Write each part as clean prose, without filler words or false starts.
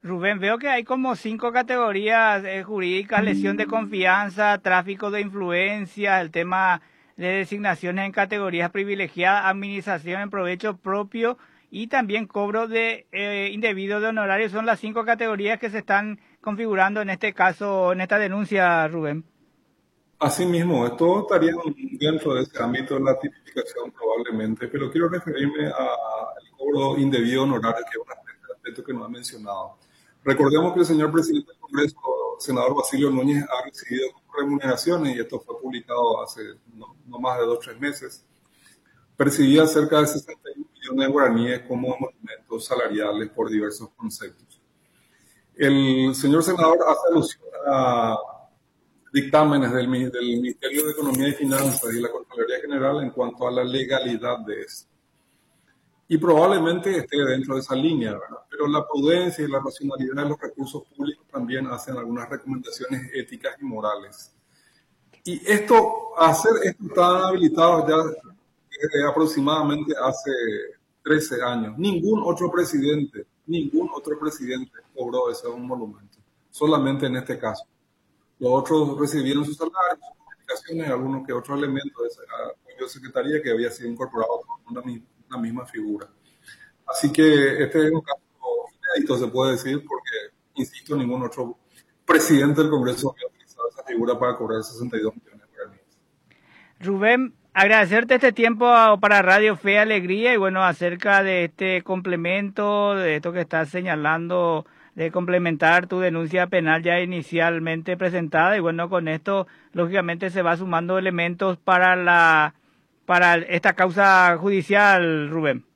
Rubén, veo que hay como 5 categorías jurídicas: lesión de confianza, tráfico de influencia, el tema de designaciones en categorías privilegiadas, administración en provecho propio y también cobro de indebido de honorarios. Son las 5 categorías que se están configurando en este caso, en esta denuncia, Rubén. Asimismo, esto estaría dentro de ese ámbito de la tipificación probablemente, pero quiero referirme al cobro indebido honorario, que es un aspecto que no ha mencionado. Recordemos que el señor presidente del Congreso, senador Basilio Núñez, ha recibido remuneraciones, y esto fue publicado hace no más de 2 o 3 meses. Percibía cerca de 61 millones de guaraníes como monumentos salariales por diversos conceptos. El señor senador hace alusión a dictámenes del Ministerio de Economía y Finanzas y la Contraloría General en cuanto a la legalidad de esto. Y probablemente esté dentro de esa línea, ¿verdad? Pero la prudencia y la racionalidad de los recursos públicos también hacen algunas recomendaciones éticas y morales. Y hacer esto está habilitado ya desde aproximadamente hace 13 años. Ningún otro presidente cobró ese monumento, solamente en este caso. Los otros recibieron sus salarios, sus comunicaciones, algunos que otros elementos de esa secretaría que había sido incorporado con una misma figura. Así que este es un caso inédito, se puede decir, porque, insisto, ningún otro presidente del Congreso había utilizado esa figura para cobrar 62 millones de guaraníes. Rubén, agradecerte este tiempo para Radio Fe y Alegría y bueno, acerca de este complemento, de esto que estás señalando, de complementar tu denuncia penal ya inicialmente presentada, y bueno, con esto lógicamente se va sumando elementos para esta causa judicial, Rubén.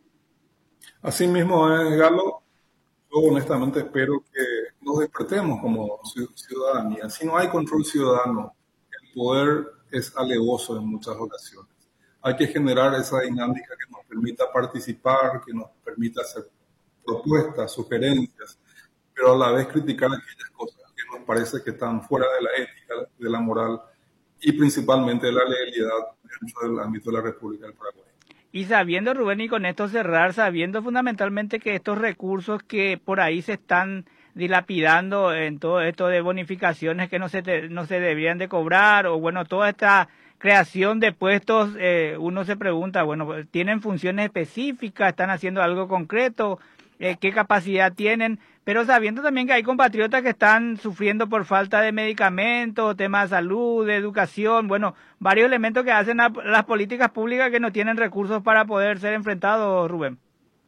Así mismo es, Galo. Yo honestamente espero que nos despertemos como ciudadanía. Si no hay control ciudadano, el poder es alevoso en muchas ocasiones. Hay que generar esa dinámica que nos permita participar, que nos permita hacer propuestas, sugerencias, pero a la vez criticar aquellas cosas que nos parece que están fuera de la ética, de la moral y principalmente de la legalidad dentro del ámbito de la República del Paraguay. Y sabiendo, Rubén, y con esto cerrar, sabiendo fundamentalmente que estos recursos que por ahí se están dilapidando en todo esto de bonificaciones que no se deberían de cobrar, o bueno, toda esta creación de puestos, uno se pregunta, bueno, ¿tienen funciones específicas? ¿Están haciendo algo concreto? ¿Qué capacidad tienen? Pero sabiendo también que hay compatriotas que están sufriendo por falta de medicamentos, temas de salud, de educación, bueno, varios elementos que hacen a las políticas públicas que no tienen recursos para poder ser enfrentados, Rubén.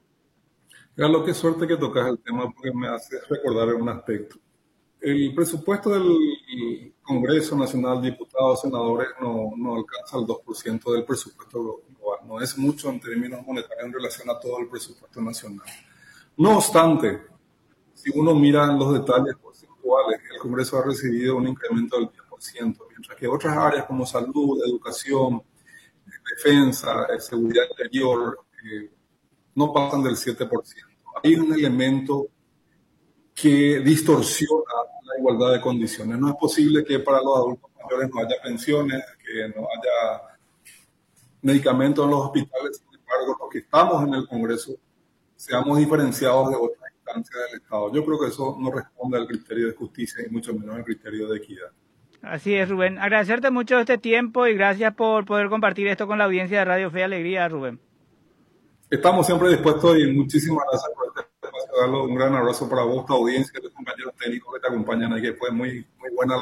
Galo, qué suerte que tocas el tema porque me hace recordar un aspecto. El presupuesto del Congreso Nacional, diputados, senadores, no alcanza el 2% del presupuesto global. No es mucho en términos monetarios en relación a todo el presupuesto nacional. No obstante, si uno mira en los detalles porcentuales, el Congreso ha recibido un incremento del 10%, mientras que otras áreas como salud, educación, defensa, seguridad interior, no pasan del 7%. Hay un elemento que distorsiona la igualdad de condiciones. No es posible que para los adultos mayores no haya pensiones, que no haya medicamentos en los hospitales. Sin embargo, los que estamos en el Congreso seamos diferenciados de otras instancias del Estado. Yo creo que eso no responde al criterio de justicia y mucho menos al criterio de equidad. Así es, Rubén. Agradecerte mucho este tiempo y gracias por poder compartir esto con la audiencia de Radio Fe y Alegría, Rubén. Estamos siempre dispuestos y muchísimas gracias por este espacio. Darle un gran abrazo para vos, tu audiencia y los compañeros técnicos que te acompañan ahí, que fue muy buena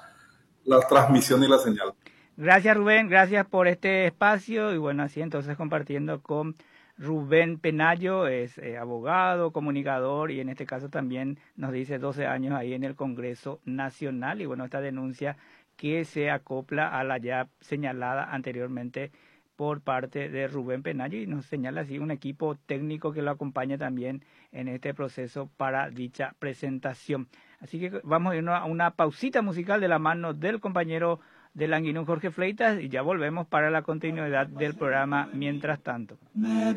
la transmisión y la señal. Gracias, Rubén, gracias por este espacio y bueno, así entonces compartiendo con Rubén Penayo, es abogado, comunicador y en este caso también nos dice 12 años ahí en el Congreso Nacional y bueno, esta denuncia que se acopla a la ya señalada anteriormente por parte de Rubén Penayo y nos señala así un equipo técnico que lo acompaña también en este proceso para dicha presentación. Así que vamos a irnos a una pausita musical de la mano del compañero del Anguinún Jorge Fleitas y ya volvemos para la continuidad del programa mientras tanto.